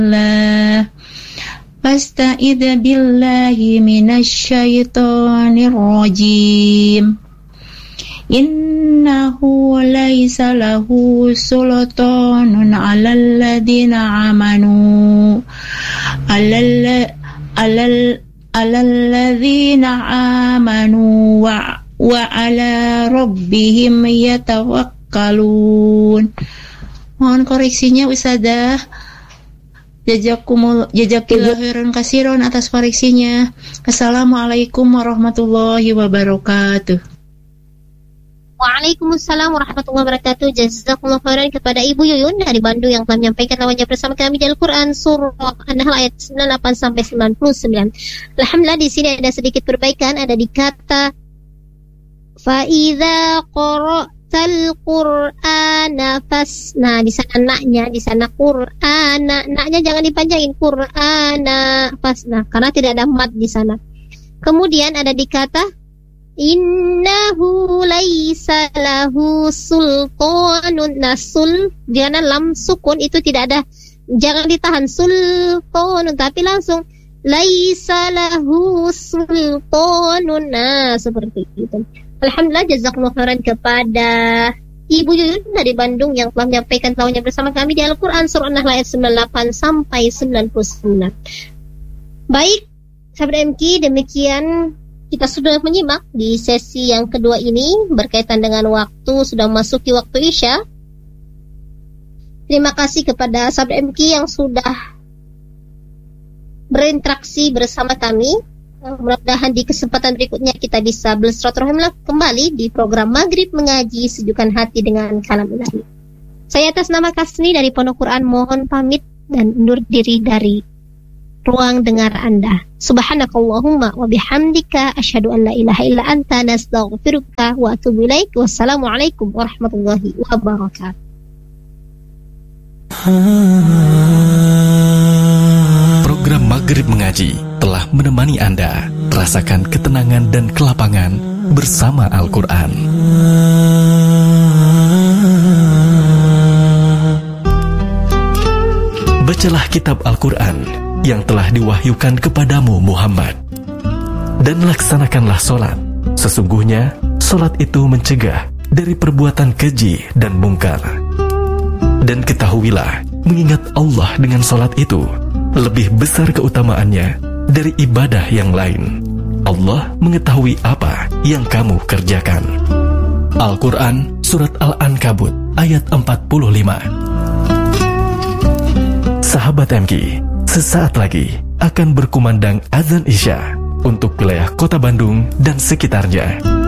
Allah. Fasta'idz billahi minasyaitonir rajim. Innahu laisa lahu sultanun 'alal ladzina amanu alalladzina amanu wa 'ala rabbihim yatawakkalun. Mohon koreksinya Ustazah. Jazakillahu khairan katsiran atas koreksinya. Assalamualaikum warahmatullahi wabarakatuh. Waalaikumsalam warahmatullahi wabarakatuh. Jazakumullah khairan kepada Ibu Yuyun dari Bandung yang telah menyampaikan lawannya bersama kami di Al-Quran surah An-Nahl ayat 98 sampai 99. Alhamdulillah di sini ada sedikit perbaikan, ada di kata fa idza qara'tal Qur'ana fas. Nah, di sana naknya, di sana Qur'ana. Naknya jangan dipanjangin, Qur'ana fas. Nah, karena tidak ada mad di sana. Kemudian ada di kata innahu laisa lahu sultanun. Nasul jangan lam sukun, itu tidak ada, jangan ditahan sultanun, tapi langsung laisa lahu sultanun. Nah, seperti itu. Alhamdulillah, jazakumullah khairan kepada Ibu Yuyun dari Bandung yang telah menyampaikan tilawahnya bersama kami di Al-Quran surah An-Nahl ayat 98 sampai 99. Baik, sahabat MK, demikian kita sudah menyimak di sesi yang kedua ini berkaitan dengan waktu, sudah masuk di waktu Isya. Terima kasih kepada sahabat MK yang sudah berinteraksi bersama kami. Mudah-mudahan di kesempatan berikutnya kita bisa bersilaturahim kembali di program Maghrib Mengaji Sejukkan Hati dengan Kalam Ilahi. Saya atas nama Kasni dari Pondok Quran mohon pamit dan undur diri dari ruang dengar Anda. Subhanakallahumma wa bihamdika asyhadu an la ilaha illa anta nastaghfiruka wa atubu ilaik. Wassalamualaikum warahmatullahi wabarakatuh. Program Maghrib Mengaji telah menemani Anda rasakan ketenangan dan kelapangan bersama Al-Quran. Bacalah kitab Al-Quran yang telah diwahyukan kepadamu Muhammad, dan laksanakanlah solat. Sesungguhnya solat itu mencegah dari perbuatan keji dan mungkar. Dan ketahuilah, mengingat Allah dengan solat itu lebih besar keutamaannya dari ibadah yang lain. Allah mengetahui apa yang kamu kerjakan. Al-Quran Surat Al-Ankabut ayat 45. Sahabat MK, sesaat lagi akan berkumandang azan Isya untuk wilayah Kota Bandung dan sekitarnya.